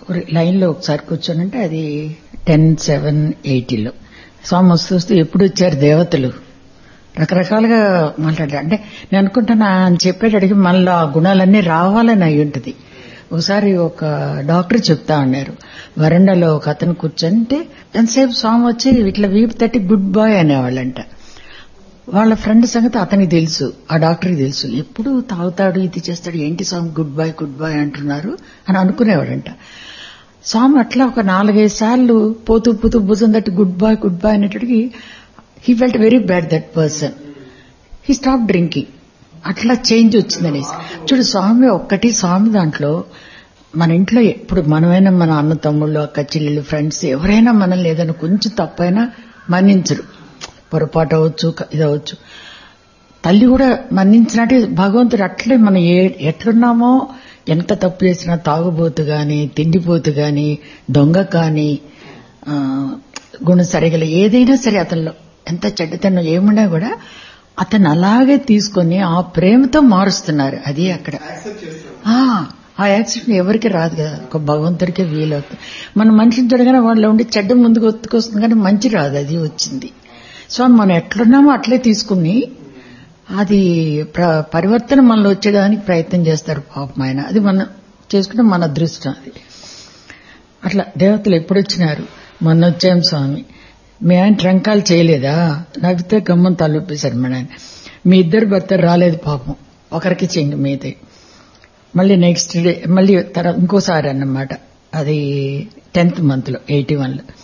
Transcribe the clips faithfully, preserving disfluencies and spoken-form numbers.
లైన్లో ఒకసారి కూర్చోనంటే అది టెన్ సెవెన్ ఎయిటీలో స్వామి వస్తూ వస్తూ ఎప్పుడు వచ్చారు దేవతలు రకరకాలుగా మాట్లాడారు. అంటే నేను అనుకుంటున్నా అని చెప్పేటడికి మళ్ళీ ఆ గుణాలన్నీ రావాలని అయి ఉంటుంది. ఒకసారి ఒక డాక్టర్ చెప్తా ఉన్నారు, వరండాలో ఒక అతను కూర్చొంటే ఎంతసేపు స్వామి వచ్చి ఇట్లా వీపు తట్టి గుడ్ బాయ్ అనేవాళ్ళంట. వాళ్ళ ఫ్రెండ్ సంగతి అతనికి తెలుసు, ఆ డాక్టర్కి తెలుసు. ఎప్పుడు తాగుతాడు, ఇది చేస్తాడు, ఏంటి స్వామి గుడ్ బాయ్ గుడ్ బాయ్ అంటున్నారు అని అనుకునేవాడంట. స్వామి అట్లా ఒక నాలుగైదు సార్లు పోతూ పోతూ భుజం తట్టి good bye good bye అనేటడికి he felt very bad that person. He stop drinking. అట్లా చేంజ్ వచ్చిందనేసి చూడు స్వామి ఒక్కటి. స్వామి దాంట్లో మన ఇంట్లో ఇప్పుడు మనమైనా మన అన్న తమ్ముళ్ళు అక్క చెల్లెళ్ళు ఫ్రెండ్స్ ఎవరైనా మనల్ని ఏదైనా కొంచెం తప్పైనా మన్నించరు, పొరపాటు అవ్వచ్చు ఇదవచ్చు. తల్లి కూడా మన్నించినట్టు భగవంతుడు అట్లే మనం ఏ ఎట్లున్నామో ఎంత తప్పు చేసినా తాగుబోతు గాని తిండిపోతు గాని దొంగ కాని గుణ సరిగల ఏదైనా సరే అతనిలో ఎంత చెడ్డతనం ఏమున్నా కూడా అతను అలాగే తీసుకొని ఆ ప్రేమతో మారుస్తున్నారు. అది అక్కడ ఆ యాక్సిడెంట్ ఎవరికి రాదు కదా, ఒక భగవంతుడికే వీలవుతుంది. మన మనిషిని చూడగానే వాళ్ళు ఉండి చెడ్డ ముందుకు ఒత్తుకొస్తుంది కానీ మంచి రాదు, అది వచ్చింది. సో మనం ఎట్లున్నామో అట్లే తీసుకుని అది పరివర్తన మనలో వచ్చేదానికి ప్రయత్నం చేస్తారు పాపం ఆయన. అది మనం చేసుకుంటే మన అదృష్టం. అది అట్లా దేవతలు ఎప్పుడు వచ్చినారు, మొన్న వచ్చాం స్వామి. మీ ఆయన ట్రంకాలు చేయలేదా, నవ్వితే గమ్మం తలొప్పేశారు మన ఆయన. మీ ఇద్దరు భర్త రాలేదు పాపం, ఒకరికి చెంగి మీదే. మళ్ళీ నెక్స్ట్ డే మళ్ళీ తర్వాత ఇంకోసారి అన్నమాట, అది టెన్త్ మంత్ లో ఎయిటీ వన్ లో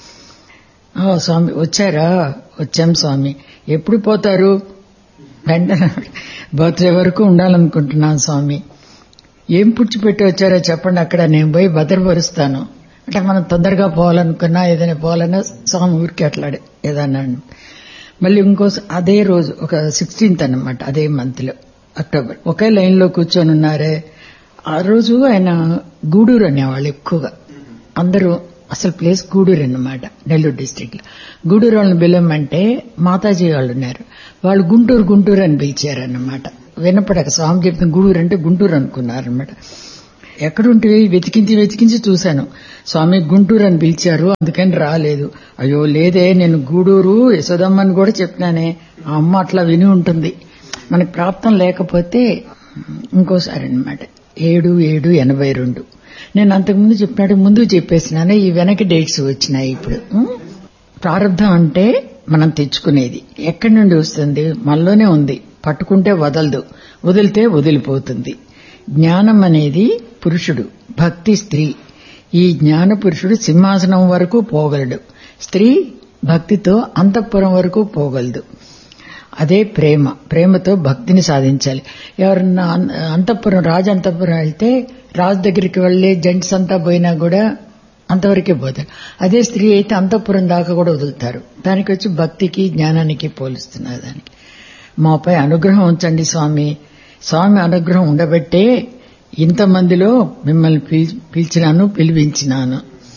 స్వామి వచ్చారా, వచ్చాం స్వామి. ఎప్పుడు పోతారు, వెంటనే బర్త్డే వరకు ఉండాలనుకుంటున్నాను స్వామి. ఏం పుచ్చిపెట్టి వచ్చారో చెప్పండి, అక్కడ నేను పోయి భద్రపరుస్తాను. అంటే మనం తొందరగా పోవాలనుకున్నా ఏదైనా పోవాలన్నా స్వామి ఊరికి అట్లాడే ఏదన్నా. మళ్ళీ ఇంకో అదే రోజు ఒక సిక్స్టీన్త్ అన్నమాట, అదే మంత్ లో అక్టోబర్, ఒకే లైన్ లో కూర్చొని ఉన్నారే. ఆ రోజు ఆయన గూడూరు అనేవాళ్ళు ఎక్కువగా, అందరూ అసలు ప్లేస్ గూడూరు అన్నమాట, నెల్లూరు డిస్టిక్ లో. గూడూరు వాళ్ళని పిలవమంటే మాతాజీ వాళ్ళు ఉన్నారు, వాళ్ళు గుంటూరు గుంటూరు అని పిలిచారన్నమాట. వినపడక స్వామి చెప్పిన గూడూరు అంటే గుంటూరు అనుకున్నారన్నమాట. ఎక్కడుంటే వెతికించి వెతికించి చూశాను, స్వామి గుంటూరు అని పిలిచారు అందుకని రాలేదు. అయ్యో లేదే, నేను గూడూరు యశోదమ్మని కూడా చెప్పినానే, ఆ అమ్మ అట్లా విని ఉంటుంది. మనకు ప్రాప్తం లేకపోతే ఇంకోసారి అన్నమాట, ఏడు ఏడు ఎనభై రెండు నేను అంతకుముందు చెప్పినట్టు ముందు చెప్పేసినానే, ఈ వెనక డేట్స్ వచ్చినాయి. ఇప్పుడు ప్రారంభం అంటే మనం తెచ్చుకునేది ఎక్కడి నుండి వస్తుంది, మనలోనే ఉంది. పట్టుకుంటే వదలదు, వదిలితే వదిలిపోతుంది. జ్ఞానం అనేది పురుషుడు, భక్తి స్త్రీ. ఈ జ్ఞాన పురుషుడు సింహాసనం వరకు పోగలడు, స్త్రీ భక్తితో అంతఃపురం వరకు పోగలదు. అదే ప్రేమ, ప్రేమతో భక్తిని సాధించాలి. ఎవరన్నా అంతఃపురం రాజు అంతఃపురం వెళ్తే రాజు దగ్గరికి వెళ్లే జెంట్స్ అంతా పోయినా కూడా అంతవరకే పోతారు. అదే స్త్రీ అయితే అంతఃపురం దాకా కూడా వదులుతారు. దానికి వచ్చి భక్తికి జ్ఞానానికి పోలుస్తున్నారు. దానికి మాపై అనుగ్రహం ఉంచండి స్వామి. స్వామి అనుగ్రహం ఉండబట్టే ఇంతమందిలో మిమ్మల్ని పిలిచినాను, పిలిపించినాను.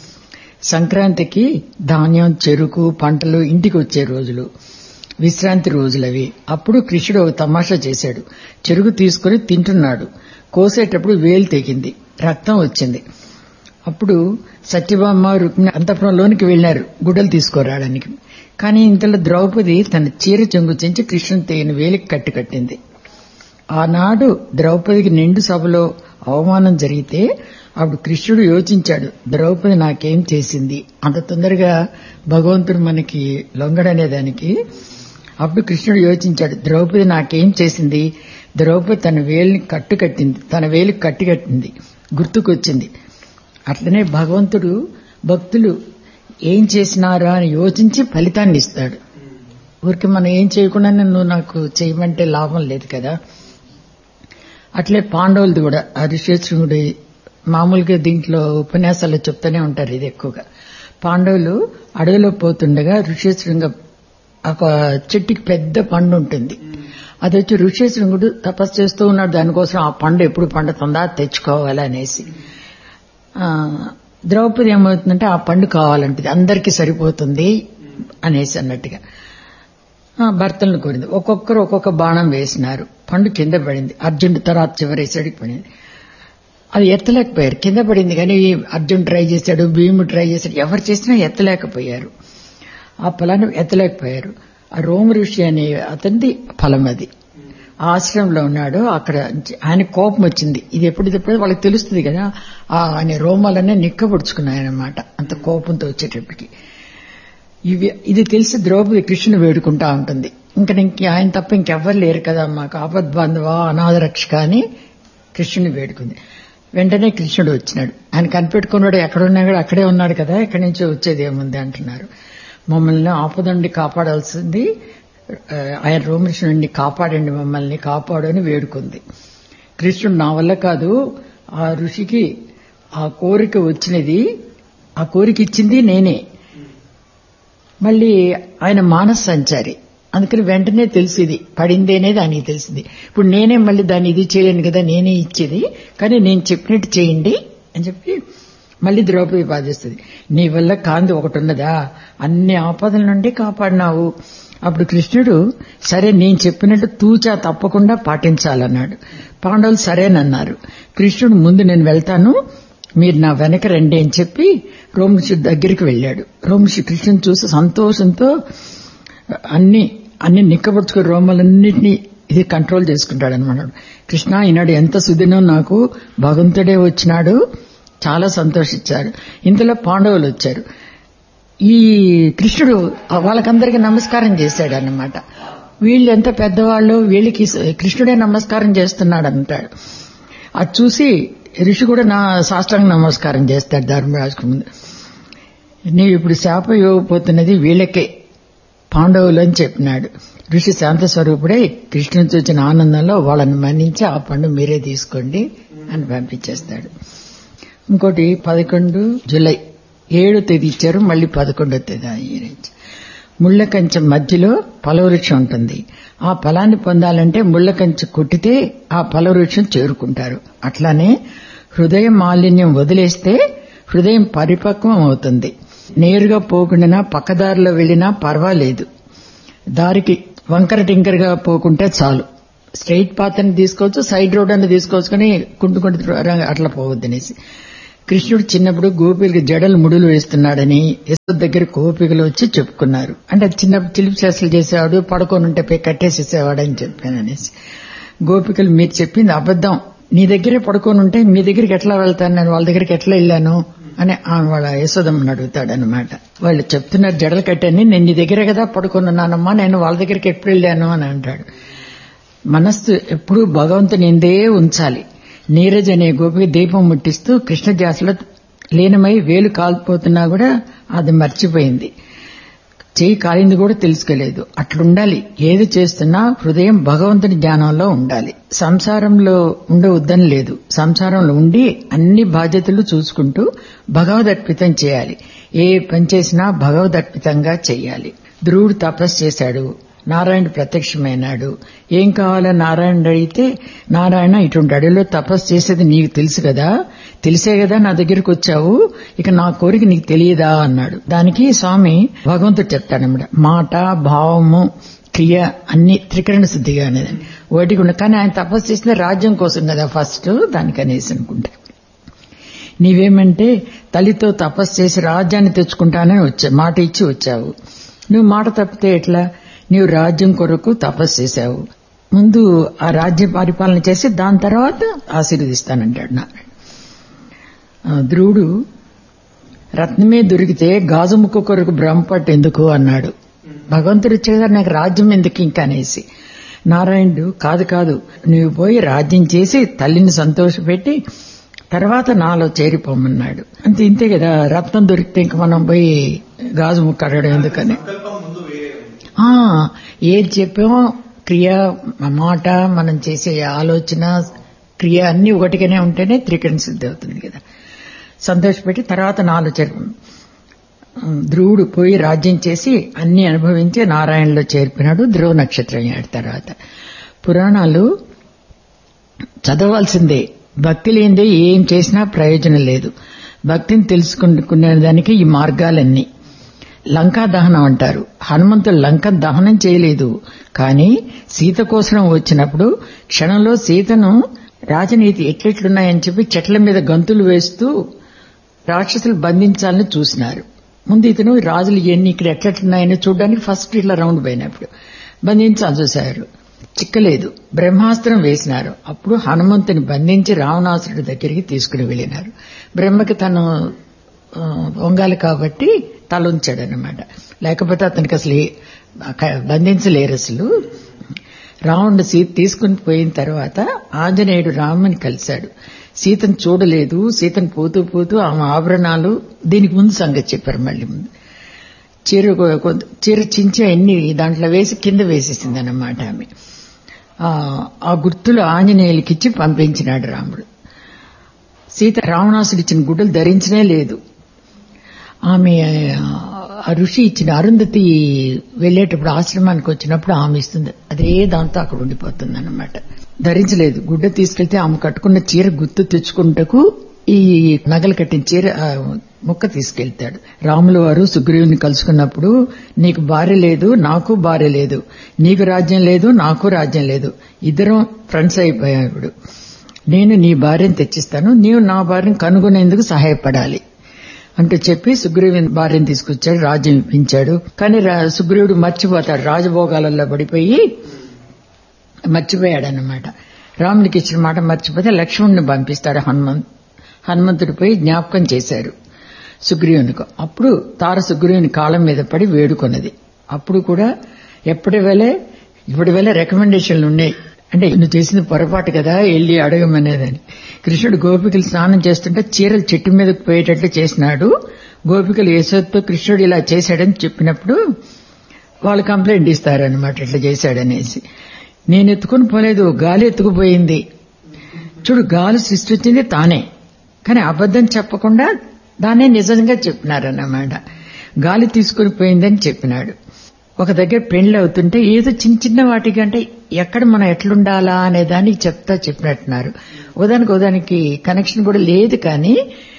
సంక్రాంతికి ధాన్యం చెరుకు పంటలు ఇంటికి వచ్చే రోజులు, విశ్రాంతి రోజులవి. అప్పుడు కృష్ణుడు ఒక తమాషా చేశాడు. చెరుకు తీసుకుని తింటున్నాడు, కోసేటప్పుడు వేలు తెగింది, రక్తం వచ్చింది. అప్పుడు సత్యభామ రుక్మిణి అంతఃపురంలోనికి వెళ్లారు గుడ్డలు తీసుకోరాడానికి. కానీ ఇంతలో ద్రౌపది తన చీర చెంగు చెంచి కృష్ణుని తెగిన వేలికి కట్టి కట్టింది. ఆనాడు ద్రౌపదికి నిండు సభలో అవమానం జరిగితే అప్పుడు కృష్ణుడు యోచించాడు, ద్రౌపది నాకేం చేసింది, అంత తొందరగా భగవంతుడు మనకి లొంగడనేదానికి. అప్పుడు కృష్ణుడు యోచించాడు, ద్రౌపది నాకేం చేసింది, ద్రౌపది తన వేలిని కట్టు కట్టింది, తన వేలికి కట్టి కట్టింది, గుర్తుకొచ్చింది. అట్లనే భగవంతుడు భక్తులు ఏం చేసినారా అని యోచించి ఫలితాన్ని ఇస్తాడు. ఊరికి మనం ఏం చేయకుండానే నువ్వు నాకు చేయమంటే లాభం లేదు కదా. అట్లే పాండవులది కూడా, ఋష్యశృంగుడి మామూలుగా దీంట్లో ఉపన్యాసాల్లో చెప్తూనే ఉంటారు ఇది ఎక్కువగా. పాండవులు అడవిలో పోతుండగా ఋష్యశృంగ ఒక చెట్టుకి పెద్ద పండు ఉంటుంది, అది వచ్చి ఋష్యశృంగుడు తపస్సు చేస్తూ ఉన్నాడు, దానికోసం ఆ పండు ఎప్పుడు పండుతుందా తెచ్చుకోవాలనేసి. ద్రౌపది ఏమవుతుందంటే ఆ పండు కావాలంటది, అందరికీ సరిపోతుంది అనేసి అన్నట్టుగా భర్తలను కోరింది. ఒక్కొక్కరు ఒక్కొక్క బాణం వేసినారు, పండు కింద పడింది. అర్జునుడు తర్వాత చివరి సైడ్కి పడింది. అది ఎత్తలేకపోయారు. కింద పడింది కానీ అర్జున్ ట్రై చేశాడు, భీముడు ట్రై చేశాడు, ఎవరు చేసినా ఎత్తలేకపోయారు. ఆ ఫలాన్ని ఎత్తలేకపోయారు. ఆ రోమ ఋషి అనే అతనిది ఫలం అది. ఆశ్రమంలో ఉన్నాడు. అక్కడ ఆయన కోపం వచ్చింది. ఇది ఎప్పుడైతే వాళ్ళకి తెలుస్తుంది కదా, ఆయన రోమాలనే నిక్కబుడుచుకున్నాయన్నమాట అంత కోపంతో వచ్చేటప్పటికి. ఇవి ఇది తెలిసి ద్రౌపది కృష్ణుని వేడుకుంటా ఉంటుంది. ఇంకా ఇంక ఆయన తప్ప ఇంకెవ్వరు లేరు కదా మాకు ఆపద్బాంధవా అనాథరక్షక అని కృష్ణుని వేడుకుంది. వెంటనే కృష్ణుడు వచ్చినాడు. ఆయన కనిపెట్టుకున్నాడు, ఎక్కడున్నా కూడా అక్కడే ఉన్నాడు కదా, ఎక్కడి నుంచో వచ్చేది ఏముంది అంటున్నారు. మమ్మల్ని ఆపదండి కాపాడాల్సింది, ఆయన రోమృషి నుండి కాపాడండి, మమ్మల్ని కాపాడు అని వేడుకుంది. కృష్ణుడు నా వల్ల కాదు, ఆ ఋషికి ఆ కోరిక వచ్చినది, ఆ కోరిక ఇచ్చింది నేనే. మళ్ళీ ఆయన మానస సంచారి, అందుకని వెంటనే తెలిసింది పడింది అనేది ఆయనకి తెలిసింది. ఇప్పుడు నేనే మళ్ళీ దాన్ని ఇది చేయలేను కదా, నేనే ఇచ్చేది, కానీ నేను చెప్పినట్టు చేయండి అని చెప్పి మళ్ళీ ద్రౌపది బాధిస్తుంది. నీ వల్ల కాంతి ఒకటి ఉన్నదా, అన్ని ఆపదల నుండి కాపాడినావు. అప్పుడు కృష్ణుడు సరే నేను చెప్పినట్టు తూచా తప్పకుండా పాటించాలన్నాడు. పాండవులు సరేనన్నారు. కృష్ణుడు ముందు నేను వెళ్తాను, మీరు నా వెనక రండి అని చెప్పి రోమఋషి దగ్గరికి వెళ్ళాడు. రోమఋషి కృష్ణుని చూసి సంతోషంతో అన్ని అన్ని నిక్కబడుచుకుని రోమలన్నింటినీ ఇది కంట్రోల్ చేసుకుంటాడు అనమాట. కృష్ణ ఈనాడు ఎంత సుదినం, నాకు భగవంతుడే వచ్చినాడు, చాలా సంతోషించారు. ఇంతలో పాండవులు వచ్చారు. ఈ కృష్ణుడు వాళ్ళకందరికీ నమస్కారం చేశాడు అన్నమాట. వీళ్ళు ఎంత పెద్దవాళ్ళు, వీళ్ళకి కృష్ణుడే నమస్కారం చేస్తున్నాడు అంటాడు. అది చూసి ఋషి కూడా నా సాష్టాంగ నమస్కారం చేస్తాడు ధర్మరాజుకు ముందు. నీవు ఇప్పుడు శాపం ఇవ్వబోతున్నది వీళ్ళకే, పాండవులు అని చెప్పినాడు. ఋషి శాంత స్వరూపుడే కృష్ణుని చూసిన ఆనందంలో వాళ్ళని మన్నించి ఆ పండు మీరే తీసుకోండి అని పంపించేస్తాడు. ఇంకోటి పదకొండు జూలై ఏడో తేదీ ఇచ్చారు, మళ్ళీ పదకొండో తేదీ. ముళ్ల కంచె మధ్యలో ఫలవృక్షం ఉంటుంది. ఆ ఫలాన్ని పొందాలంటే ముళ్ల కంచె కొట్టితే ఆ ఫలవృక్షం చేరుకుంటారు. అట్లానే హృదయ మాలిన్యం వదిలేస్తే హృదయం పరిపక్వం అవుతుంది. నేరుగా పోకుండా పక్కదారిలో వెళ్లినా పర్వాలేదు, దారికి వంకర టింకరగా పోకుంటే చాలు. స్ట్రైట్ పాత్ అని తీసుకోవచ్చు, సైడ్ రోడ్ అని తీసుకోవచ్చు, కానీ కుంటుకుంటు అట్లా పోవద్దు అనేసి. కృష్ణుడు చిన్నప్పుడు గోపికలకు జడలు ముడులు వేస్తున్నాడని యశోద దగ్గర గోపికలు వచ్చి చెప్పుకున్నారు. అంటే చిన్నప్పుడు చిలిపి చేసలు చేసేవాడు, పడుకొని ఉంటే పోయి కట్టేసేసేవాడు అని చెప్పాననేసి. గోపికలు మీరు చెప్పింది అబద్దం, నీ దగ్గరే పడుకొని ఉంటే మీ దగ్గరికి ఎట్లా వెళ్తాను, నేను వాళ్ళ దగ్గరికి ఎట్లా వెళ్ళాను అని వాళ్ళ యశోదమ్మని అడుగుతాడనమాట. వాళ్ళు చెప్తున్నారు జడలు కట్టని, నేను నీ దగ్గరే కదా పడుకున్నానమ్మా, నేను వాళ్ళ దగ్గరికి ఎప్పుడు వెళ్ళాను అని అంటాడు. మనస్సు ఎప్పుడూ భగవంతుని ఎందే ఉంచాలి. నీరజ్ అనే గోపిక దీపం ముట్టిస్తూ కృష్ణ ధ్యాసలో లీనమై వేలు కాలిపోతున్నా కూడా అది మర్చిపోయింది, చేయి కాలింది కూడా తెలుసుకోలేదు. అట్లుండాలి. ఏది చేస్తున్నా హృదయం భగవంతుని ధ్యానంలో ఉండాలి. సంసారంలో ఉండవద్దని లేదు, సంసారంలో ఉండి అన్ని బాధ్యతలు చూసుకుంటూ భగవదర్పితం చేయాలి. ఏ పని చేసినా భగవదర్పితంగా చేయాలి. ధ్రువుడు తపస్సు చేశాడు, నారాయణ ప్రత్యక్షమైనాడు. ఏం కావాలో నారాయణ అడిగితే, నారాయణ ఇటువంటి అడవిలో తపస్సు చేసేది నీకు తెలుసు కదా, తెలిసే కదా నా దగ్గరికి వచ్చావు, ఇక నా కోరిక నీకు తెలియదా అన్నాడు. దానికి స్వామి భగవంతుడు చెప్తాడన్నమాట, మాట భావము క్రియ అన్ని త్రికరణ శుద్ధిగా అనేది ఒకటికి ఉండ. కానీ ఆయన తపస్సు చేసిన రాజ్యం కోసం కదా ఫస్ట్, దానికనేసి అనుకుంటా. నీవేమంటే తల్లితో తపస్సు చేసి రాజ్యాన్ని తెచ్చుకుంటానని వచ్చా మాట ఇచ్చి వచ్చావు. నువ్వు మాట తప్పితే ఎట్లా, నీవు రాజ్యం కొరకు తపస్సు చేశావు, ముందు ఆ రాజ్య పరిపాలన చేసి దాని తర్వాత ఆశీర్వదిస్తానంటాడు నారాయణ. ధ్రువుడు రత్నమే దొరికితే గాజు ముక్కు కొరకు భ్రమపట్టు ఎందుకు అన్నాడు. భగవంతుడు ఇచ్చేదారు నాకు రాజ్యం ఎందుకు ఇంకా అనేసి. నారాయణుడు కాదు కాదు, నువ్వు పోయి రాజ్యం చేసి తల్లిని సంతోషపెట్టి తర్వాత నాలో చేరిపోమన్నాడు. అంతే, ఇంతే కదా. రత్నం దొరికితే ఇంక మనం పోయి గాజు ముక్క అడగడం ఎందుకని. ఏది చెప్పామో క్రియ మాట మనం చేసే ఆలోచన క్రియ అన్ని ఒకటిగానే ఉంటేనే త్రికరణ సిద్ధి అవుతుంది కదా. సంతోషపెట్టి తర్వాత నాలో చేరి ధ్రువుడు పోయి రాజ్యం చేసి అన్ని అనుభవించి నారాయణలో చేర్పినాడు. ధ్రువ నక్షత్రం అయ్యాడు. తర్వాత పురాణాలు చదవాల్సిందే, భక్తి లేనిదే ఏం చేసినా ప్రయోజనం లేదు. భక్తిని తెలుసుకునే దానికి ఈ మార్గాలన్నీ. లంకా దహనం అంటారు. హనుమంతుడు లంక దహనం చేయలేదు, కానీ సీత కోసం వచ్చినప్పుడు క్షణంలో సీతను రాజనీతి ఎట్లెట్లున్నాయని చెప్పి చెట్ల మీద గంతులు వేస్తూ రాక్షసులు బంధించాలని చూసినారు. ముందు ఇతను రాజులు ఎన్ని ఇక్కడ ఎట్లెట్లున్నాయని చూడడానికి ఫస్ట్ ఇట్లా రౌండ్ పోయినప్పుడు బంధించాలని చూశారు. చిక్కలేదు. బ్రహ్మాస్త్రం వేసినారు. అప్పుడు హనుమంతుని బంధించి రావణాసురుడి దగ్గరికి తీసుకుని వెళ్ళినారు. బ్రహ్మకి తను వంగాలి కాబట్టి తల ఉంచాడనమాట. లేకపోతే అతనికి అసలు బంధించలేరు. అసలు రావణుడు సీత తీసుకుని పోయిన తర్వాత ఆంజనేయుడు రాముని కలిశాడు. సీతను చూడలేదు. సీతను పోతూ పోతూ ఆమె ఆభరణాలు దీనికి ముందు సంగతి చెప్పారు. మళ్ళీ ముందు చీర చీర చించి అన్ని దాంట్లో వేసి కింద వేసేసింది అన్నమాట ఆమె. ఆ గుర్తులు ఆంజనేయులకిచ్చి పంపించినాడు రాముడు. సీత రావణాసుడు ఇచ్చిన గుడ్డలు ధరించనే లేదు. ఆమె ఆ ఋషి ఇచ్చిన అరుంధతి వెళ్లేటప్పుడు ఆశ్రమానికి వచ్చినప్పుడు ఆమె ఇస్తుంది. అదే దాంతో అక్కడ ఉండిపోతుంది అన్నమాట. ధరించలేదు. గుడ్డ తీసుకెళ్తే ఆమె కట్టుకున్న చీర గుర్తు తెచ్చుకుంటకు ఈ నగలు కట్టిన చీర ముక్క తీసుకెళ్తాడు. రాములు వారు సుగ్రీవుని కలుసుకున్నప్పుడు నీకు భార్య లేదు, నాకు భార్య లేదు, నీకు రాజ్యం లేదు, నాకు రాజ్యం లేదు, ఇద్దరం ఫ్రెండ్స్ అయిపోయాడు. నేను నీ భార్యను తెచ్చిస్తాను, నీవు నా భార్యను కనుగొనేందుకు సహాయపడాలి అంటూ చెప్పి సుగ్రీవుని భార్యను తీసుకొచ్చాడు. రాజ్యం ఇప్పించాడు. కానీ సుగ్రీవుడు మర్చిపోతాడు. రాజభోగాలలో పడిపోయి మర్చిపోయాడన్నమాట. రామునికి ఇచ్చిన మాట మర్చిపోతే లక్ష్మణుని పంపిస్తాడు. హనుమంత్ హనుమంతుడు పోయి జ్ఞాపకం చేశారు సుగ్రీవునికి. అప్పుడు తార సుగ్రీవుని కాళ్ళ మీద పడి వేడుకొన్నది. అప్పుడు కూడా ఎప్పటి వేళ ఇప్పటి వేళ రికమెండేషన్లు ఉన్నాయి. అంటే నువ్వు చేసింది పొరపాటు కదా, వెళ్ళి అడగమనేదని. కృష్ణుడు గోపికలు స్నానం చేస్తుంటే చీరలు చెట్టు మీదకు పోయేటట్లు చేసినాడు. గోపికలు యశోదతో కృష్ణుడు ఇలా చేశాడని చెప్పినప్పుడు వాళ్ళు కంప్లైంట్ ఇస్తారనమాట, ఇట్లా చేశాడనేసి. నేను ఎత్తుకుని పోలేదు, గాలి ఎత్తుకుపోయింది. చూడు, గాలి సృష్టించింది తానే, కానీ అబద్దం చెప్పకుండా దాన్నే నిజంగా చెప్పినారన్నమాట. గాలి తీసుకుని పోయిందని చెప్పినాడు. ఒక దగ్గర పెళ్లి అవుతుంటే ఏదో చిన్న చిన్న వాటికంటే ఎక్కడ మనం ఎట్లుండాలా అనే దానికి చెప్తా చెప్పినట్టున్నారు. ఉదానికి ఉదానికి కనెక్షన్ కూడా లేదు, కానీ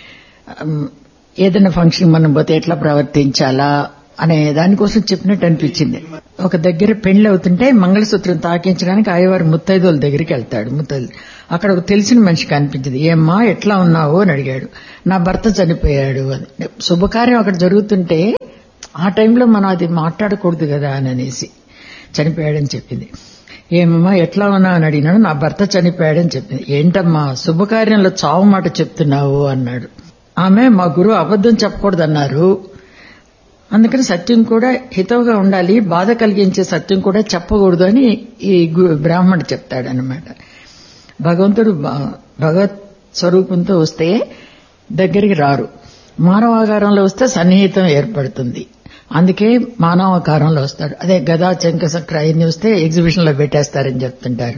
ఏదైనా ఫంక్షన్ మనం పోతే ఎట్లా ప్రవర్తించాలా అనే దానికోసం చెప్పినట్టు అనిపించింది. ఒక దగ్గర పెళ్లి అవుతుంటే మంగళసూత్రం తాకించడానికి అయ్యవారు ముత్తైదుల దగ్గరికి వెళ్తాడు. ముత్తైదు అక్కడ ఒక తెలిసిన మనిషి కనిపించింది. ఏమ్మా ఎట్లా ఉన్నావు అని అడిగాడు. నా భర్త చనిపోయాడు అని. శుభకార్యం అక్కడ జరుగుతుంటే ఆ టైంలో మనం అది మాట్లాడకూడదు కదా అని అనేసి చనిపోయాడని చెప్పింది. ఏమమ్మా ఎట్లా ఉన్నావు అని అడిగినాడు. నా భర్త చనిపోయాడని చెప్పింది. ఏంటమ్మా శుభకార్యంలో చావు మాట చెప్తున్నావు అన్నాడు. ఆమె మా గురువు అబద్దం చెప్పకూడదన్నారు, అందుకని సత్యం కూడా హితవుగా ఉండాలి, బాధ కలిగించే సత్యం కూడా చెప్పకూడదు అని ఈ బ్రాహ్మణుడు చెప్తాడనమాట. భగవంతుడు భగవత్ స్వరూపంతో వస్తే దగ్గరికి రారు, మానవాకారంలో వస్తే సన్నిహితం ఏర్పడుతుంది. అందుకే మానవాకారంలో వస్తాడు. అదే గదా చంక చక్ర అన్ని వస్తే ఎగ్జిబిషన్ లో పెట్టేస్తారని చెప్తుంటారు.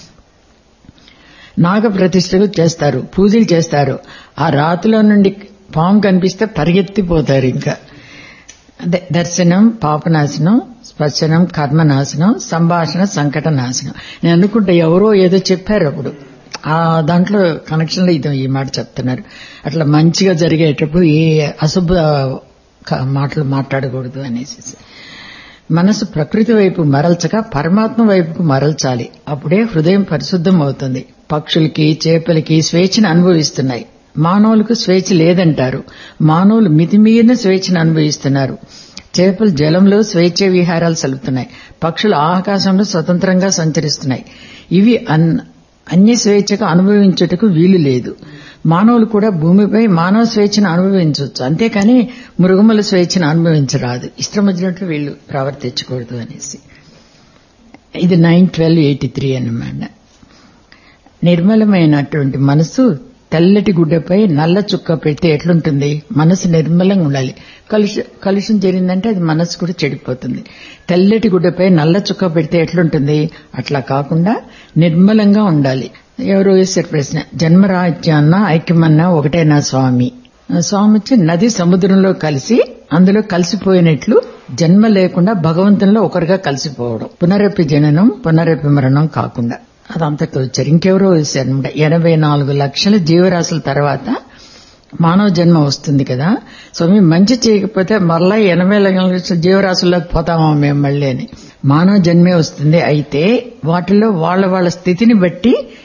నాగ ప్రతిష్టలు చేస్తారు, పూజలు చేస్తారు. ఆ రాతిలో నుండి పాము కనిపిస్తే పరిగెత్తిపోతారు. ఇంకా అదే దర్శనం పాపనాశనం, స్పర్శనం కర్మనాశనం, సంభాషణ సంకట నాశనం. నేను అనుకుంటే ఎవరో ఏదో చెప్పారు అప్పుడు, ఆ దాంట్లో కనెక్షన్ లో ఇది ఈ మాట చెప్తున్నారు. అట్లా మంచిగా జరిగేటప్పుడు ఏ అశుభ మాటలు మాట్లాడకూడదు అనేసి. మనసు ప్రకృతి వైపు మరల్చక పరమాత్మ వైపుకు మరల్చాలి. అప్పుడే హృదయం పరిశుద్ధం అవుతుంది. పక్షులకి చేపలకి స్వేచ్ఛను అనుభవిస్తున్నాయి, మానవులకు స్వేచ్ఛ లేదంటారు. మానవులు మితిమీరిన స్వేచ్ఛను అనుభవిస్తున్నారు. చేపలు జలంలో స్వేచ్ఛ విహారాలు సలుపుతున్నాయి, పక్షులు ఆకాశంలో స్వతంత్రంగా సంచరిస్తున్నాయి. ఇవి అన్య స్వేచ్ఛగా అనుభవించుటకు వీలు లేదు. మానవులు కూడా భూమిపై మానవ స్వేచ్ఛను అనుభవించవచ్చు, అంతేకాని మృగముల స్వేచ్ఛను అనుభవించరాదు. ఇష్టం వచ్చినట్లు వీళ్ళు ప్రవర్తించకూడదు అనేసి. ఇది నైన్ ట్వెల్వ్ ఎయిటీ త్రీ అన్నమాట. నిర్మలమైనటువంటి మనసు తెల్లటి గుడ్డపై నల్ల చుక్క పెడితే ఎట్లుంటుంది? మనసు నిర్మలంగా ఉండాలి. కలుష కలుషం జరిగిందంటే అది మనసు కూడా చెడిపోతుంది. తెల్లటి గుడ్డపై నల్ల చుక్క పెడితే ఎట్లుంటుంది? అట్లా కాకుండా నిర్మలంగా ఉండాలి. ఎవరో వేసారు ప్రశ్న, జన్మరాజ్యాన్న ఐక్యమన్నా ఒకటేనా స్వామి? స్వామి వచ్చి నది సముద్రంలో కలిసి అందులో కలిసిపోయినట్లు జన్మ లేకుండా భగవంతునిలో ఒకరిగా కలిసిపోవడం, పునరపి జననం పునరపి మరణం కాకుండా అదంతటితో వచ్చారు. ఇంకెవరో వేశారనమాట, ఎనభై నాలుగు లక్షల జీవరాశుల తర్వాత మానవ జన్మ వస్తుంది కదా స్వామి, మంచి చేయకపోతే మరలా ఎనభై లక్షల జీవరాశుల్లోకి పోతామా మేము మళ్ళీ అని. మానవ జన్మే వస్తుంది, అయితే వాటిలో వాళ్ళ వాళ్ళ స్థితిని బట్టి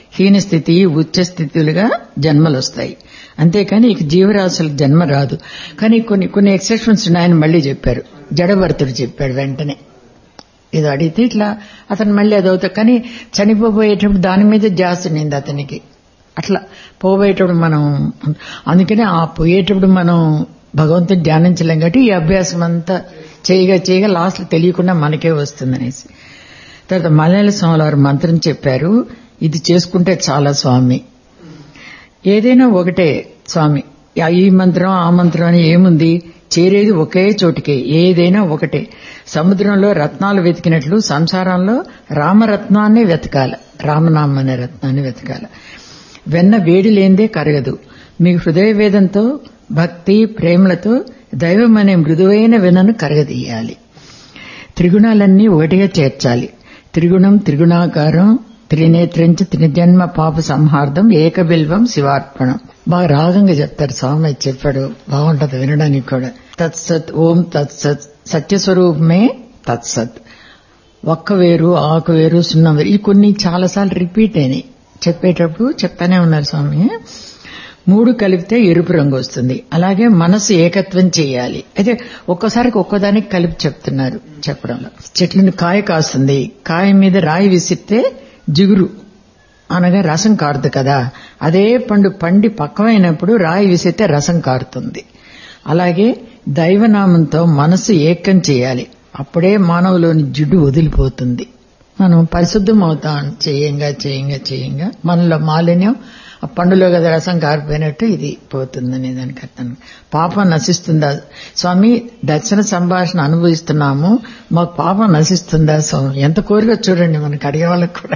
హీనస్థితి ఉచ్చ స్థితులుగా జన్మలు వస్తాయి. అంతేకాని ఇక జీవరాశులకు జన్మ రాదు. కానీ కొన్ని కొన్ని ఎక్సెప్షన్స్ ఉన్నాయని మళ్లీ చెప్పారు. జడభరతుడు చెప్పాడు వెంటనే. ఇది అడిగితే ఇట్లా అతను మళ్ళీ అదవుతాడు. కానీ చనిపోబోయేటప్పుడు దాని మీద జాస్తి నింది అతనికి. అట్లా పోబోయేటప్పుడు మనం అందుకనే ఆ పోయేటప్పుడు మనం భగవంతుని ధ్యానించలేం కాబట్టి ఈ అభ్యాసం అంతా చేయగా చేయగా లాస్ట్ తెలియకుండా మనకే వస్తుందనేసి. తర్వాత మలయాళ స్వామి వారు మంత్రం చెప్పారు, ఇది చేసుకుంటే చాలా స్వామి. ఏదైనా ఒకటే స్వామి, ఈ మంత్రం ఆ మంత్రం అని ఏముంది, చేరేది ఒకే చోటికే, ఏదైనా ఒకటే. సముద్రంలో రత్నాలు వెతికినట్లు సంసారంలో రామరత్నాన్ని వెతకాల, రామనామం అనే రత్నాన్ని వెతకాల. వెన్న వేడి లేనిదే కరగదు. మీ హృదయ వేదంతో భక్తి ప్రేమలతో దైవం అనే మృదువైన వెన్నను కరగదీయాలి. త్రిగుణాలన్నీ ఒకటిగా చేర్చాలి. త్రిగుణం త్రిగుణాకారం త్రినేత్రంచ త్రిజన్మ పాప సంహార్థం ఏకబిల్వం శివార్పణం. బాగా రాగంగా చెప్తారు స్వామి, చెప్పాడు, బాగుంటది వినడానికి కూడా. తత్సత్ ఓం తత్సత్ సత్యస్వరూపమే తత్సత్. ఒక్క వేరు ఆకు వేరు సున్నం వేరు, ఈ కొన్ని చాలాసార్లు రిపీట్ అయినాయి. చెప్పేటప్పుడు చెప్తానే ఉన్నారు స్వామి. మూడు కలిపితే ఎరుపు రంగు వస్తుంది. అలాగే మనసు ఏకత్వం చేయాలి. అయితే ఒక్కసారికి ఒక్కదానికి కలిపి చెప్తున్నారు చెప్పడంలో. చెట్లను కాయ కాస్తుంది, కాయ మీద రాయి విసిరితే జిగురు అనగా రసం కారుతుంది కదా. అదే పండు పండి పక్వమైనప్పుడు రాయి విసిరితే రసం కారుతుంది. అలాగే దైవనామంతో మనసు ఏకం చేయాలి. అప్పుడే మానవులోని జిడ్డు వదిలిపోతుంది. మనం పరిశుద్ధం అవుతాం చేయంగా చేయంగా చేయంగా మనలో మాలిన్యం ఆ పండులో కదా రసం కారిపోయినట్టు ఇది పోతుందనే దానికి అర్థం. పాపం నశిస్తుందా స్వామి? దర్శన సంభాషణ అనుభవిస్తున్నాము, మాకు పాపం నశిస్తుందా స్వామి? ఎంత కోరిక చూడండి మనకు అడిగే వాళ్ళకు కూడా.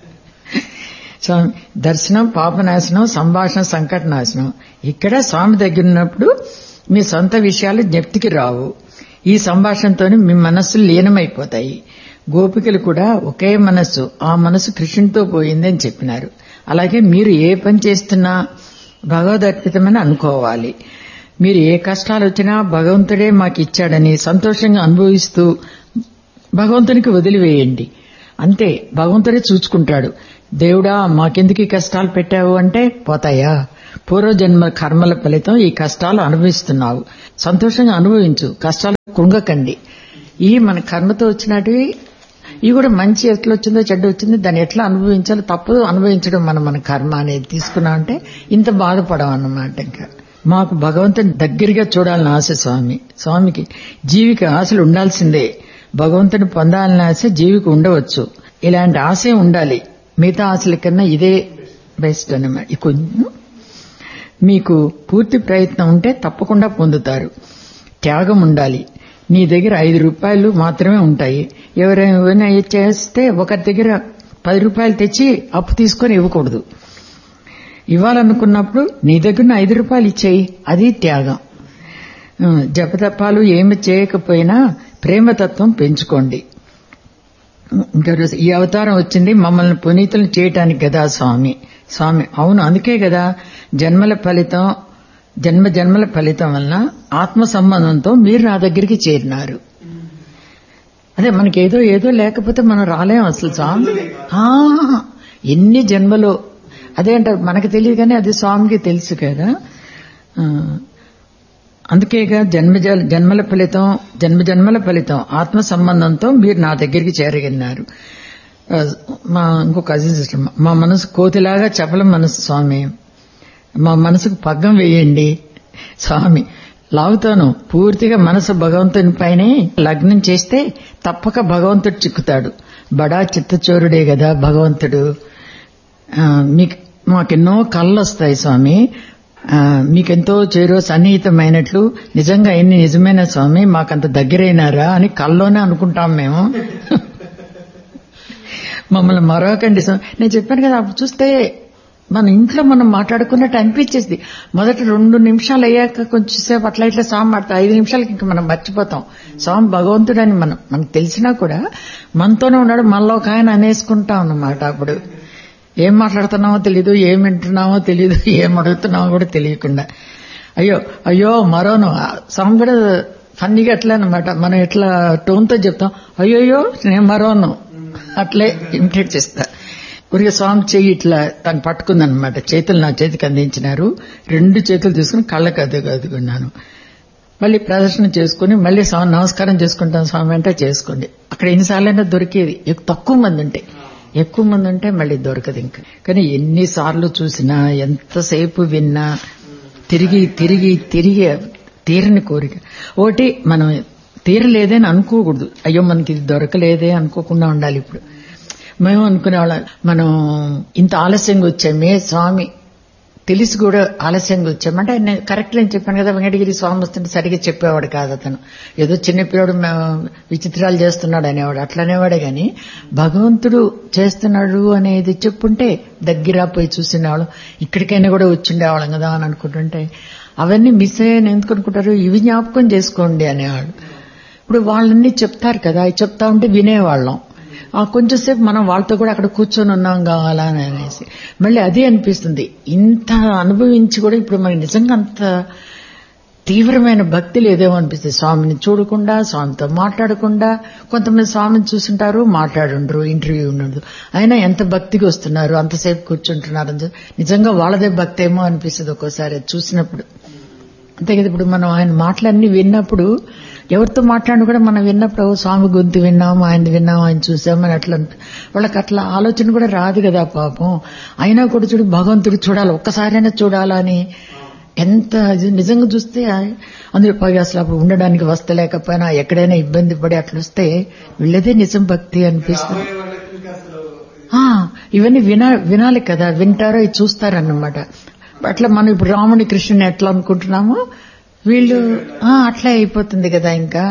స్వామి దర్శనం పాపనాశనం, సంభాషణ సంకటనాశనం. ఇక్కడ స్వామి దగ్గర ఉన్నప్పుడు మీ సొంత విషయాలు జ్ఞప్తికి రావు. ఈ సంభాషణతోనే మీ మనస్సులు లీనమైపోతాయి. గోపికలు కూడా ఒకే మనస్సు, ఆ మనస్సు కృష్ణునితో పోయిందని చెప్పినారు. అలాగే మీరు ఏ పని చేస్తున్నా భగవదర్పితమని అనుకోవాలి. మీరు ఏ కష్టాలు వచ్చినా భగవంతుడే మాకు ఇచ్చాడని సంతోషంగా అనుభవిస్తూ భగవంతునికి వదిలివేయండి. అంతే, భగవంతుడే చూసుకుంటాడు. దేవుడా మాకెందుకు ఈ కష్టాలు పెట్టావు అంటే పోతాయా? పూర్వజన్మ కర్మల ఫలితం ఈ కష్టాలు అనుభవిస్తున్నావు, సంతోషంగా అనుభవించు, కష్టాలు కుంగకండి. ఈ మన కర్మతో వచ్చినటివి ఇవి కూడా మంచి ఎట్లా వచ్చిందో చెడ్డ వచ్చిందో దాన్ని ఎట్లా అనుభవించాలో, తప్పదు అనుభవించడం మనం మన కర్మ అనేది తీసుకున్నామంటే ఇంత బాధపడం అన్నమాట. ఇంకా మాకు భగవంతుని దగ్గరగా చూడాలని ఆశ స్వామి. స్వామికి జీవికి ఆశలు ఉండాల్సిందే. భగవంతుని పొందాలని ఆశ జీవికి ఉండవచ్చు. ఇలాంటి ఆశే ఉండాలి. మిగతా ఆశల కన్నా ఇదే బెస్ట్ అన్నమాట. కొంచెం మీకు పూర్తి ప్రయత్నం ఉంటే తప్పకుండా పొందుతారు. త్యాగం ఉండాలి. నీ దగ్గర ఐదు రూపాయలు మాత్రమే ఉంటాయి. ఎవరైనా చేస్తే ఒకరి దగ్గర పది రూపాయలు తెచ్చి అప్పు తీసుకొని ఇవ్వకూడదు. ఇవ్వాలనుకున్నప్పుడు నీ దగ్గర ఐదు రూపాయలు ఇచ్చేయి, అది త్యాగం. జపతపాలు ఏమి చేయకపోయినా ప్రేమతత్వం పెంచుకోండి. ఇంకా ఈ అవతారం వచ్చింది మమ్మల్ని పునీతులను చేయటానికి కదా స్వామి. స్వామి అవును, అందుకే కదా జన్మల ఫలితం జన్మ జన్మల ఫలితం వలన ఆత్మ సంబంధంతో మీరు నా దగ్గరికి చేరినారు. అదే మనకి ఏదో ఏదో లేకపోతే మనం రాలేం అసలు స్వామి. ఎన్ని జన్మలో అదే అంటారు, మనకు తెలియదు కానీ అది స్వామికి తెలుసు కదా. అందుకేగా జన్మ జన్మల ఫలితం జన్మ జన్మల ఫలితం ఆత్మ సంబంధంతో మీరు నా దగ్గరికి చేరగలిగినారు. మా ఇంకో కజిన్ సిస్టర్, మా మనసు కోతిలాగా చపల మనసు స్వామి, మా మనసుకు పగ్గం వేయండి స్వామి. లాగుతాను పూర్తిగా మనసు భగవంతుని పైనే లగ్నం చేస్తే తప్పక భగవంతుడు చిక్కుతాడు. బడా చిత్తచోరుడే కదా భగవంతుడు. మీకు మాకెన్నో కళ్ళు వస్తాయి స్వామి, మీకెంతో చేరో సన్నిహితమైనట్లు. నిజంగా ఎన్ని నిజమైన స్వామి, మాకంత దగ్గరైనారా అని కల్లోనే అనుకుంటాం మేము. మమ్మల్ని మరొకండి స్వామి. నేను చెప్పాను కదా, అప్పుడు చూస్తే మన ఇంట్లో మనం మాట్లాడుకున్నట్టు అనిపించేది. మొదటి రెండు నిమిషాలు అయ్యాక కొంచెంసేపు అట్లా ఇట్లా స్వామి మాట్లాడుతూ ఐదు నిమిషాలకి ఇంకా మనం మర్చిపోతాం స్వామి భగవంతుడని. మనం మనకు తెలిసినా కూడా మనతోనే ఉన్నాడు, మనలో ఒక ఆయన అనేసుకుంటాం అన్నమాట. అప్పుడు ఏం మాట్లాడుతున్నామో తెలీదు, ఏం వింటున్నామో తెలీదు, ఏం అడుగుతున్నామో కూడా తెలియకుండా అయ్యో అయ్యో మరోను. స్వామి కూడా ఫన్నీగా అట్లా అనమాట. మనం ఎట్లా టోన్తో చెప్తాం, అయ్యోయ్యో నేను మరోను, అట్లే ఇమిటేట్ చేస్తా. ఊరికే స్వామి చెయ్యి ఇట్లా తను పట్టుకుందనమాట. చేతులు నా చేతికి అందించినారు. రెండు చేతులు తీసుకుని కళ్ళకు అదుగు అదుగున్నాను. మళ్ళీ ప్రదర్శన చేసుకుని మళ్ళీ స్వామి నమస్కారం చేసుకుంటాం స్వామి అంటే చేసుకోండి. అక్కడ ఎన్నిసార్లైనా దొరికేది. తక్కువ మంది ఉంటే, ఎక్కువ మంది ఉంటే మళ్ళీ దొరకదు ఇంకా. కానీ ఎన్నిసార్లు చూసినా, ఎంతసేపు విన్నా, తిరిగి తిరిగి తిరిగి తీరని కోరిక. ఒకటి మనం తీరలేదని అనుకోకూడదు. అయ్యో మనకి ఇది దొరకలేదే అనుకోకుండా ఉండాలి. ఇప్పుడు మేము అనుకునేవాళ్ళం, మనం ఇంత ఆలస్యంగా వచ్చామే, స్వామి తెలిసి కూడా ఆలస్యంగా వచ్చామంటే ఆయన కరెక్ట్ అని చెప్పాను కదా. వెంకటగిరి స్వామి వస్తుంటే సరిగ్గా చెప్పేవాడు కాదు అతను. ఏదో చిన్నపిల్లడు విచిత్రాలు చేస్తున్నాడు అనేవాడు, అట్లనేవాడే గాని భగవంతుడు చేస్తున్నాడు అనేది చెప్పుంటే దగ్గర పోయి చూసినవాళ్ళం, ఇక్కడికైనా కూడా వచ్చిండేవాళ్ళం కదా అని అనుకుంటుంటే అవన్నీ మిస్ అయ్యాను. ఎందుకు అనుకుంటారు, ఇవి జ్ఞాపకం చేసుకోండి అనేవాడు. ఇప్పుడు వాళ్ళన్నీ చెప్తారు కదా, చెప్తా ఉంటే వినేవాళ్ళం. ఆ కొంచెంసేపు మనం వాళ్ళతో కూడా అక్కడ కూర్చొని ఉన్నాం కావాలా అని అనేసి మళ్ళీ అదే అనిపిస్తుంది. ఇంత అనుభవించి కూడా ఇప్పుడు మనకి నిజంగా అంత తీవ్రమైన భక్తి లేదేమో అనిపిస్తుంది. స్వామిని చూడకుండా, స్వామితో మాట్లాడకుండా. కొంతమంది స్వామిని చూస్తుంటారు, మాట్లాడుండ్రు, ఇంటర్వ్యూ ఉండదు. అయినా ఎంత భక్తికి వస్తున్నారు, అంతసేపు కూర్చుంటున్నారు. నిజంగా వాళ్ళదే భక్తి ఏమో అనిపిస్తుంది ఒక్కోసారి చూసినప్పుడు. అంతే కదా. ఇప్పుడు మనం ఆయన మాటలన్నీ విన్నప్పుడు, ఎవరితో మాట్లాడి కూడా మనం విన్నప్పుడు స్వామి గొంతు విన్నాము, ఆయన విన్నాము, ఆయన చూసామని అట్లా వాళ్ళకి అట్లా ఆలోచన కూడా రాదు కదా పాపం. అయినా కూడా చూడు, భగవంతుడు చూడాలి, ఒక్కసారైనా చూడాలని ఎంత నిజంగా చూస్తే అందులో పై అసలు అప్పుడు ఉండడానికి వస్తలేకపోయినా ఎక్కడైనా ఇబ్బంది పడి అట్లా వస్తే వీళ్ళదే నిజం భక్తి అనిపిస్తుంది. ఇవన్నీ వినా వినాలి కదా, వింటారో ఇది చూస్తారన్నమాట. అట్లా మనం ఇప్పుడు రాముని కృష్ణుని ఎట్లా అనుకుంటున్నామో వీళ్ళు అట్లా అయిపోతుంది కదా. ఇంకా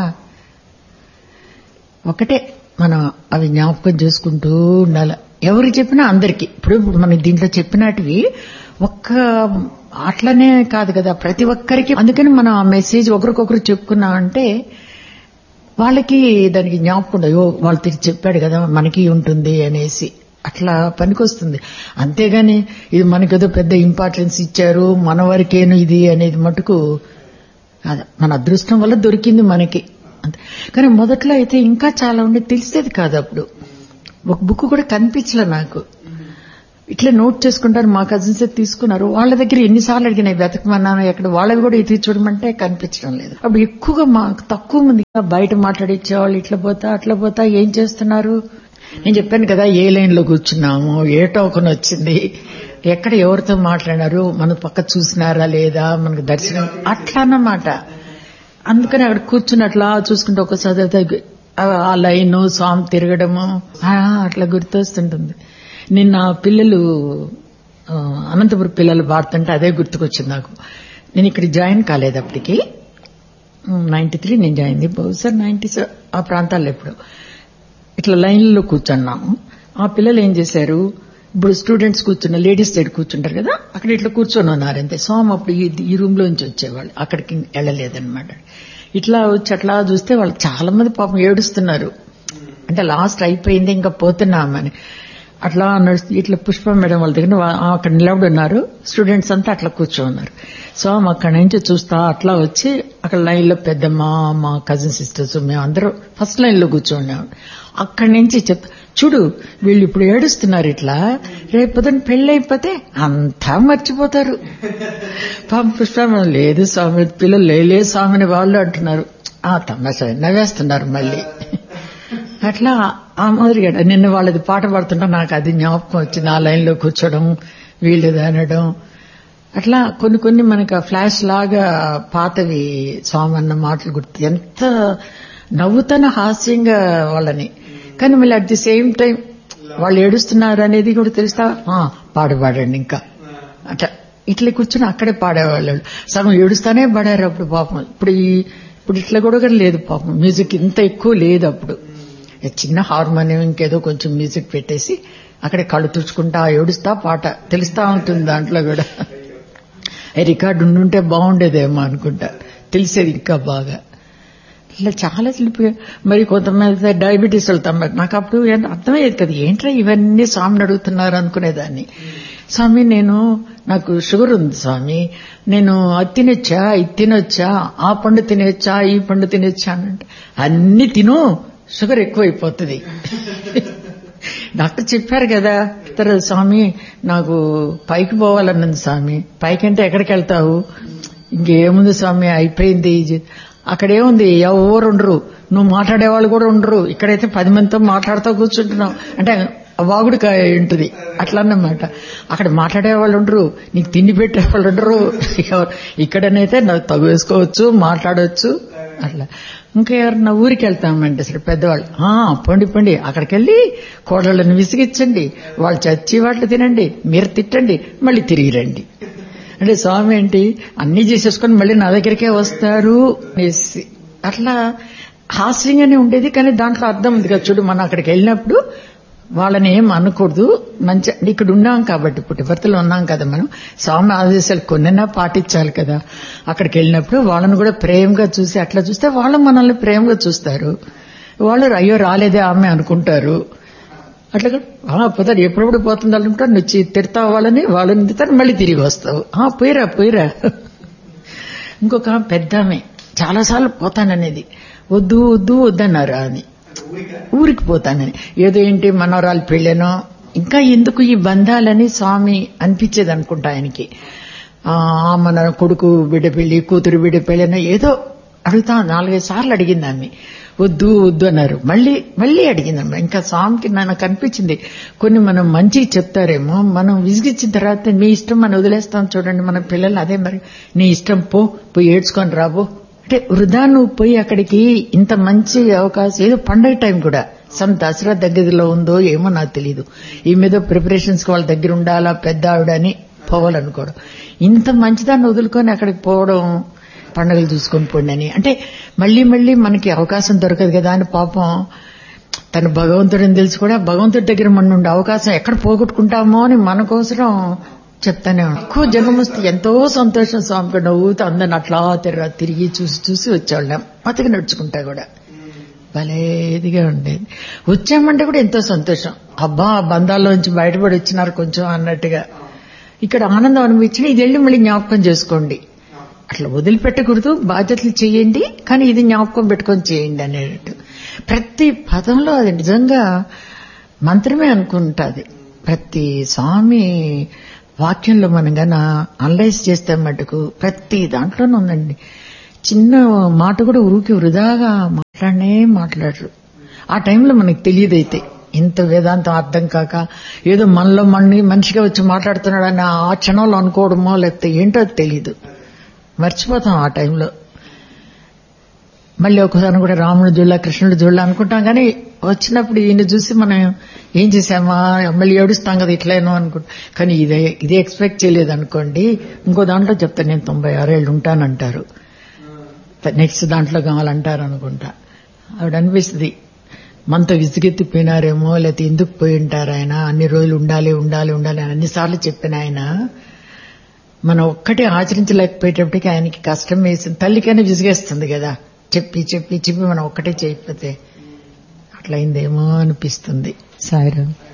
ఒకటే మనం అవి జ్ఞాపకం చేసుకుంటూ ఉండాలి. ఎవరికి చెప్పినా అందరికీ. ఇప్పుడు ఇప్పుడు మనం దీంట్లో చెప్పినటివి ఒక్క అట్లనే కాదు కదా, ప్రతి ఒక్కరికి. అందుకని మనం ఆ మెసేజ్ ఒకరికొకరు చెప్పుకున్నామంటే వాళ్ళకి దానికి జ్ఞాపకం, అయ్యో వాళ్ళు తిరిగి చెప్పాడు కదా మనకి ఉంటుంది అనేసి అట్లా పనికొస్తుంది. అంతేగాని ఇది మనకేదో పెద్ద ఇంపార్టెన్స్ ఇచ్చారు, మన వరకేను ఇది అనేది మటుకు మన అదృష్టం వల్ల దొరికింది మనకి అంతే. కానీ మొదట్లో అయితే ఇంకా చాలా ఉండి తెలిసేది కాదు. అప్పుడు ఒక బుక్ కూడా కనిపించలే నాకు. ఇట్లా నోట్ చేసుకుంటారు, మా కజిన్స్ తీసుకున్నారు. వాళ్ళ దగ్గర ఎన్నిసార్లు అడిగినాయి, వెతకమన్నాను ఎక్కడ, వాళ్ళవి కూడా ఇది చూడమంటే కనిపించడం లేదు. అప్పుడు ఎక్కువగా మాకు తక్కువ మంది బయట మాట్లాడిచ్చేవాళ్ళు. ఇట్లా పోతా అట్లా పోతా ఏం చేస్తున్నారు. నేను చెప్పాను కదా, ఏ లైన్ లో కూర్చున్నాము, ఏ టోకన్ వచ్చింది, ఎక్కడ ఎవరితో మాట్లాడారు, మన పక్క చూసినారా లేదా, మనకు దర్శనం, అట్లా అన్నమాట. అందుకని అక్కడ కూర్చుని అట్లా చూసుకుంటే ఒకసారి ఆ లైన్ స్వామి తిరగడము అట్లా గుర్తొస్తుంటుంది. నిన్న పిల్లలు అనంతపురం పిల్లలు పాడుతుంటే అదే గుర్తుకొచ్చింది నాకు. నేను ఇక్కడ జాయిన్ కాలేదు అప్పటికి, నైన్టీ త్రీ నేను జాయిన్ అయింది, బహుశా నైన్టీ సెవెన్ ఆ ప్రాంతాల్లో. ఎప్పుడు ఇట్లా లైన్లో కూర్చున్నాము. ఆ పిల్లలు ఏం చేశారు, ఇప్పుడు స్టూడెంట్స్ కూర్చున్న లేడీస్ సైడ్ కూర్చుంటారు కదా, అక్కడ ఇట్లా కూర్చొని ఉన్నారంతే. స్వామి అప్పుడు ఈ రూమ్ లోంచి వచ్చేవాళ్ళు, అక్కడికి వెళ్ళలేదన్నమాట. ఇట్లా వచ్చి అట్లా చూస్తే వాళ్ళు చాలా మంది పాపం ఏడుస్తున్నారు. అంటే లాస్ట్ అయిపోయింది ఇంకా పోతున్నామని అట్లా నడుస్తూ ఇట్లా పుష్ప మేడం వాళ్ళ దగ్గర అక్కడ నిలబడి ఉన్నారు. స్టూడెంట్స్ అంతా అట్లా కూర్చోన్నారు. స్వామి అక్కడి నుంచి చూస్తా అట్లా వచ్చి అక్కడ లైన్ లో పెద్దమ్మ, మా కజిన్ సిస్టర్స్, మేము అందరూ ఫస్ట్ లైన్ లో కూర్చోన్నాం. అక్కడి నుంచి చెప్తా, చూడు వీళ్ళు ఇప్పుడు ఏడుస్తున్నారు, ఇట్లా రేపు పొద్దున్న పెళ్లి అయిపోతే అంతా మర్చిపోతారు. పాప పుష్ప లేదు స్వామి, పిల్లలు లేదు స్వామిని వాళ్ళు అంటున్నారు. ఆ తమాషా నవ్వేస్తున్నారు మళ్ళీ. అట్లా ఆ మాదిరిగా నిన్న వాళ్ళది పాట పాడుతుంటే నాకు అది జ్ఞాపకం వచ్చింది. ఆ లైన్ లో కూర్చోడం, వీళ్ళది అనడం, అట్లా కొన్ని కొన్ని మనకు ఫ్లాష్ లాగా పాతవి స్వామి అన్న మాటలు గుర్తు. ఎంత నవ్వుతాన హాస్యంగా వాళ్ళని, కానీ మళ్ళీ అట్ ది సేమ్ టైం వాళ్ళు ఏడుస్తున్నారు అనేది కూడా తెలుస్తా. పాడు పాడండి ఇంకా అట్లా ఇట్లా కూర్చొని అక్కడే పాడేవాళ్ళు. సగం ఏడుస్తానే పాడారు అప్పుడు పాపం. ఇప్పుడు ఇప్పుడు ఇట్లా కూడా లేదు పాపం, మ్యూజిక్ ఇంత ఎక్కువ లేదు. అప్పుడు చిన్న హార్మోనియం ఇంకేదో కొంచెం మ్యూజిక్ పెట్టేసి అక్కడే కళ్ళు తుడుచుకుంటా ఏడుస్తా పాట తెలుస్తా ఉంటుంది. దాంట్లో కూడా రికార్డు ఉండుంటే బాగుండేదేమో అనుకుంటా, తెలిసేది ఇంకా బాగా. ఇట్లా చాలా తెలిపి మరి కొంతమంది డయాబెటీస్ వెళ్తాం. నాకు అప్పుడు అర్థమయ్యేది కదా, ఏంట్రా ఇవన్నీ స్వామిని అడుగుతున్నారు అనుకునేదాన్ని. స్వామి నేను నాకు షుగర్ ఉంది స్వామి, నేను అది తినొచ్చా, ఇది తినొచ్చా, ఆ పండు తినొచ్చా, ఈ పండు తినొచ్చా అంటే, అన్ని తిను షుగర్ ఎక్కువైపోతుంది. డాక్టర్ చెప్పారు కదా, చెప్తారు, స్వామి నాకు పైకి పోవాలన్నది స్వామి. పైకి అంటే ఎక్కడికి వెళ్తావు? ఇంకేముంది స్వామి, అయిపోయింది. అక్కడేముంది, ఎవరు ఉండరు, నువ్వు మాట్లాడేవాళ్ళు కూడా ఉండరు. ఇక్కడైతే పది మందితో మాట్లాడుతూ కూర్చుంటున్నావు అంటే వాగుడు ఉంటుంది అట్లా అన్నమాట. అక్కడ మాట్లాడేవాళ్ళు ఉండరు, నీకు తిండి పెట్టేవాళ్ళు ఉండరు. ఇక్కడనైతే నాకు తగు వేసుకోవచ్చు, మాట్లాడవచ్చు అట్లా. ఇంకా ఎవరన్నా ఊరికి వెళ్తామంటే అసలు పెద్దవాళ్ళు, పండి పండి అక్కడికి వెళ్ళి కోడళ్ళని విసిగించండి, వాళ్ళు చచ్చి వాటిని తినండి, మీరు తిట్టండి, మళ్ళీ తిరిగి రండి. అంటే స్వామి ఏంటి అన్ని చేసేసుకొని మళ్ళీ నా దగ్గరికే వస్తారు అనేసి అట్లా హాస్యంగానే ఉండేది. కానీ దాంట్లో అర్థం ఉంది కదా చూడు, మనం అక్కడికి వెళ్ళినప్పుడు వాళ్ళని ఏం అనకూడదు. మంచి ఇక్కడ ఉన్నాం కాబట్టి, పుట్టిపర్తిలో ఉన్నాం కదా మనం, స్వామి ఆదేశాలు కొన్నైనా పాటించాలి కదా. అక్కడికి వెళ్ళినప్పుడు వాళ్ళని కూడా ప్రేమగా చూసి అట్లా చూస్తే వాళ్ళు మనల్ని ప్రేమగా చూస్తారు. వాళ్ళు అయ్యో రాలేదే ఆమె అనుకుంటారు. అట్లా పోతారు, ఎప్పుడప్పుడు పోతుంది అనుకుంటారు. నువ్వు తిడతావు వాళ్ళని, వాళ్ళని తిడతారు, మళ్ళీ తిరిగి వస్తావు. పోయిరా పోయిరా. ఇంకొక పెద్ద ఆమె చాలాసార్లు పోతాననేది, వద్దు వద్దు వద్దన్నారు అని, ఊరికి పోతానని. ఏదో ఏంటి మనవరాలు పెళ్ళనో ఇంకా ఎందుకు ఈ బంధాలని స్వామి అనిపించేది అనుకుంటా ఆయనకి. మన కొడుకు బిడ్డ పెళ్లి, కూతురు బిడ్డ పెళ్ళనో ఏదో అడుగుతా. నాలుగైదు సార్లు అడిగింది ఆమె, వద్దు వద్దు అన్నారు. మళ్ళీ మళ్ళీ అడిగిందమ్మ. ఇంకా స్వామికి నాకు అనిపించింది, కొన్ని మనం మంచిగా చెప్తారేమో, మనం విసిగిచ్చిన తర్వాత నీ ఇష్టం మనం వదిలేస్తాం చూడండి మన పిల్లలు. అదే మరి నీ ఇష్టం, పో పోయి ఏడ్చుకొని రాబో అంటే వృధా. నువ్వు పోయి అక్కడికి ఇంత మంచి అవకాశం, ఏదో పండగ టైం కూడా, సమ్ దసరా దగ్గరలో ఉందో ఏమో నాకు తెలీదు, ఈ మీద ప్రిపరేషన్స్ వాళ్ళ దగ్గర ఉండాలా పెద్ద ఆవిడని పోవాలనుకోవడం, ఇంత మంచిదాన్ని వదులుకొని అక్కడికి పోవడం, పండుగలు చూసుకొని పోండి అని. అంటే మళ్లీ మళ్లీ మనకి అవకాశం దొరకదు కదా అని పాపం తన భగవంతుడిని తెలిసి కూడా భగవంతుడి దగ్గర మన ఉండే అవకాశం ఎక్కడ పోగొట్టుకుంటామో అని మన కోసం చెప్తానే. ఎక్కువ జనం వస్తే ఎంతో సంతోషం, స్వామికి నవ్వుతూ అందరిని అట్లా తిరగ తిరిగి చూసి చూసి వచ్చేవాళ్ళం. మతికి నడుచుకుంటా కూడా భలేదిగా ఉండేది. వచ్చామంటే కూడా ఎంతో సంతోషం, అబ్బా బంధాల్లోంచి బయటపడి వచ్చినారు కొంచెం అన్నట్టుగా. ఇక్కడ ఆనందం అనిపించిన ఇది వెళ్ళి మళ్ళీ జ్ఞాపకం చేసుకోండి, అట్లా వదిలిపెట్టకూడదు, బాధ్యతలు చేయండి, కానీ ఇది జ్ఞాపకం పెట్టుకొని చేయండి అనేటట్టు. ప్రతి పదంలో అది నిజంగా మంత్రమే అనుకుంటుంది. ప్రతి స్వామి వాక్యంలో మనం గాన అనలైజ్ చేస్తే మటుకు ప్రతి దాంట్లోనే ఉందండి. చిన్న మాట కూడా ఊరికి వృధాగా మాట్లాడనే మాట్లాడరు. ఆ టైంలో మనకు తెలియదైతే ఇంత వేదాంతం అర్థం కాక ఏదో మనలో మన్ని మనిషిగా వచ్చి మాట్లాడుతున్నాడని ఆ క్షణంలో అనుకోవడమో లేకపోతే ఏంటో తెలియదు, మర్చిపోతాం ఆ టైంలో. మళ్ళీ ఒకసారి కూడా రాముడు జుళ్ళ కృష్ణుడు జుళ్ళ అనుకుంటాం, కానీ వచ్చినప్పుడు ఈయన చూసి మనం ఏం చేసామా మళ్ళీ ఏడుస్తాం కదా ఇట్లేనో అనుకుంటాం. కానీ ఇదే ఇదే ఎక్స్పెక్ట్ చేయలేదు అనుకోండి. ఇంకో దాంట్లో చెప్తాను, నేను తొంభై ఆరేళ్ళు ఉంటానంటారు, నెక్స్ట్ దాంట్లో కావాలంటారు అనుకుంటా. ఆవిడ అనిపిస్తుంది మనతో విసిగెత్తిపోయినారేమో, లేకపోతే ఎందుకు పోయి ఉంటారు ఆయన, అన్ని రోజులు ఉండాలి ఉండాలి ఉండాలి అని అన్నిసార్లు చెప్పిన ఆయన మనం ఒక్కటే ఆచరించలేకపోయేటప్పటికీ ఆయనకి కష్టం వేసింది. తల్లికైనా విసిగేస్తుంది కదా, చెప్పి చెప్పి చెప్పి మనం ఒక్కటే చేయకపోతే అట్లయిందేమో అనిపిస్తుంది. సాయిరామ్.